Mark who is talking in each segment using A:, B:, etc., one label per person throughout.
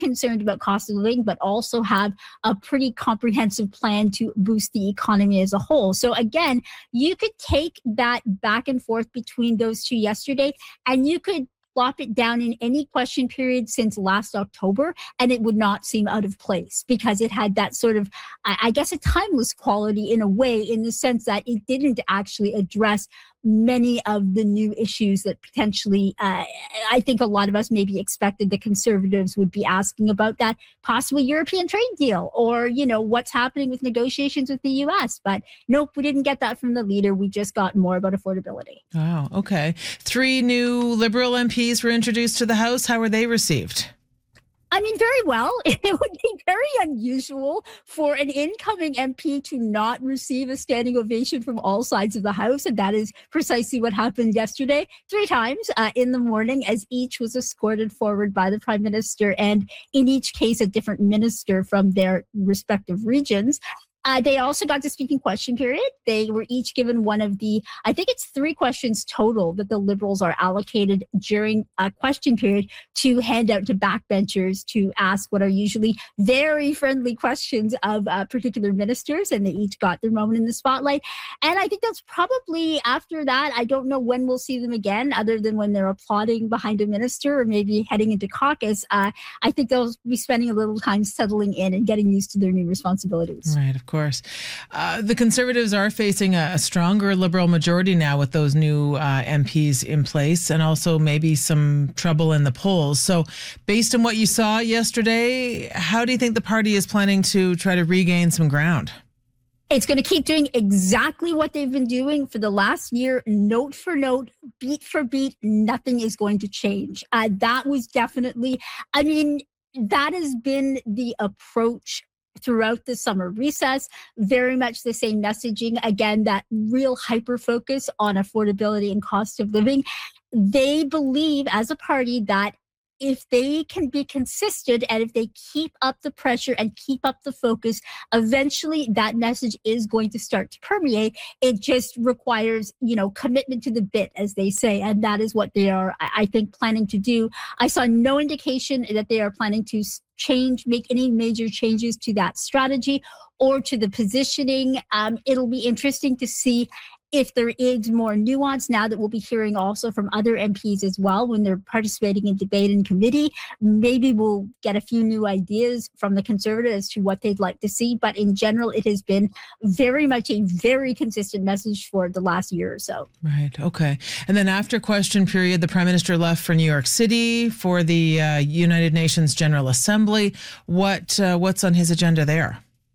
A: concerned about cost of living, but also have a pretty comprehensive plan to boost the economy as a whole. So again, you could take that back and forth between those two yesterday, and you could plop it down in any question period since last October, and it would not seem out of place because it had that sort of, I guess, a timeless quality in a way, in the sense that it didn't actually address many of the new issues that potentially, I think a lot of us maybe expected the Conservatives would be asking about, that possible European trade deal, or, what's happening with negotiations with the U.S. But nope, we didn't get that from the leader. We just got more about affordability.
B: Wow. Okay. 3 new Liberal MPs were introduced to the House. How were they received?
A: Very well. It would be very unusual for an incoming MP to not receive a standing ovation from all sides of the House. And that is precisely what happened yesterday, 3 times in the morning, as each was escorted forward by the Prime Minister, and in each case, a different minister from their respective regions. They also got to speak in question period. They were each given one of the, I think it's 3 questions total that the Liberals are allocated during a question period to hand out to backbenchers to ask what are usually very friendly questions of particular ministers, and they each got their moment in the spotlight. And I think that's probably, after that, I don't know when we'll see them again, other than when they're applauding behind a minister or maybe heading into caucus. I think they'll be spending a little time settling in and getting used to their new responsibilities.
B: Right, of course. The Conservatives are facing a stronger Liberal majority now with those new MPs in place, and also maybe some trouble in the polls. So based on what you saw yesterday, how do you think the party is planning to try to regain some ground?
A: It's going to keep doing exactly what they've been doing for the last year, note for note, beat for beat. Nothing is going to change. That was definitely, that has been the approach throughout the summer recess. Very much the same messaging. Again, that real hyper focus on affordability and cost of living. They believe as a party that if they can be consistent and if they keep up the pressure and keep up the focus, eventually that message is going to start to permeate. It just requires, commitment to the bit, as they say. And that is what they are, I think, planning to do. I saw no indication that they are planning to make any major changes to that strategy or to the positioning. It'll be interesting to see if there is more nuance now that we'll be hearing also from other MPs as well when they're participating in debate and committee. Maybe we'll get a few new ideas from the Conservatives as to what they'd like to see. But in general, it has been very much a very consistent message for the last year or so.
B: Right. Okay. And then after question period, the Prime Minister left for New York City for the United Nations General Assembly. What's on his agenda there?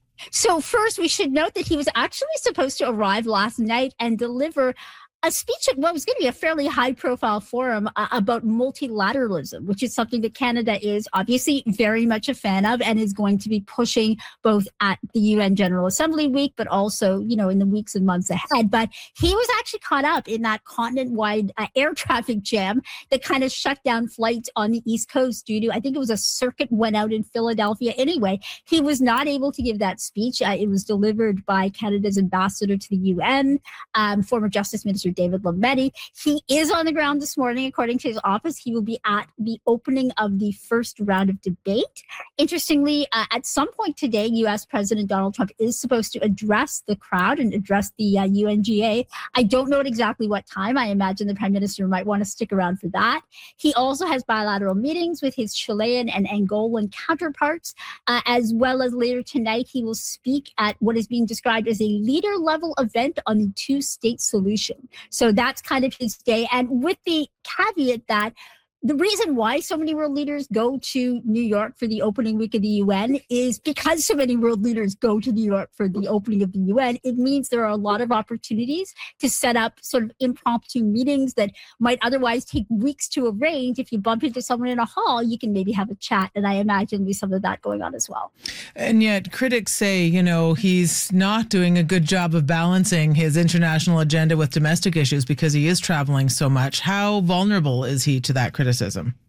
A: So first, we should note that he was actually supposed to arrive last night and deliver a speech at what was going to be a fairly high-profile forum about multilateralism, which is something that Canada is obviously very much a fan of and is going to be pushing both at the UN General Assembly week, but also, in the weeks and months ahead. But he was actually caught up in that continent-wide air traffic jam that kind of shut down flights on the East Coast due to, I think it was a circuit went out in Philadelphia. Anyway, he was not able to give that speech. It was delivered by Canada's ambassador to the UN, former Justice Minister David Lametti. He is on the ground this morning, according to his office. He will be at the opening of the first round of debate. Interestingly, at some point today, U.S. President Donald Trump is supposed to address the crowd and address the UNGA. I don't know at exactly what time. I imagine the Prime Minister might want to stick around for that. He also has bilateral meetings with his Chilean and Angolan counterparts, as well as later tonight, he will speak at what is being described as a leader-level event on the two-state solution. So that's kind of his day. And with the caveat that the reason why so many world leaders go to New York for the opening week of the UN is because so many world leaders go to New York for the opening of the UN. It means there are a lot of opportunities to set up sort of impromptu meetings that might otherwise take weeks to arrange. If you bump into someone in a hall, you can maybe have a chat. And I imagine there'll be some of that going on as well.
B: And yet critics say, he's not doing a good job of balancing his international agenda with domestic issues because he is traveling so much. How vulnerable is he to that criticism?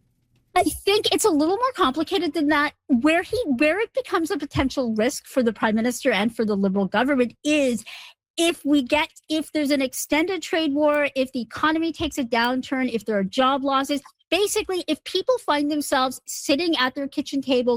A: I think it's a little more complicated than that. Where it becomes a potential risk for the Prime Minister and for the Liberal government is if there's an extended trade war, if the economy takes a downturn, if there are job losses, basically, if people find themselves sitting at their kitchen table